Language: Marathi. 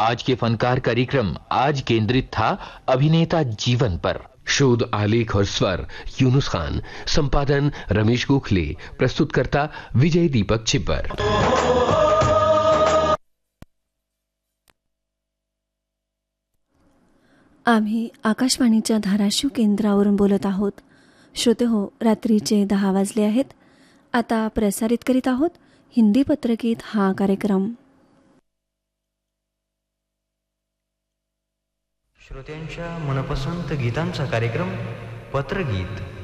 आज के फनकार कार्यक्रम आज केंद्रित था अभिनेता जीवन पर। शोध, आलेख और स्वर यूनुस खान, संपादन रमेश गोखले, प्रस्तुतकर्ता विजय दीपक छिब्बर। आम्ही आकाशवाणीच्या धाराशिव केंद्रावरून बोलत आहोत. श्रोते हो, रात्रीचे 10 वाजले आहेत. आता प्रसारित करीत आहोत हिंदी पत्रगीत हा कार्यक्रम. श्रोत्यांच्या मनपसंत गीतांचा कार्यक्रम पत्रगीत.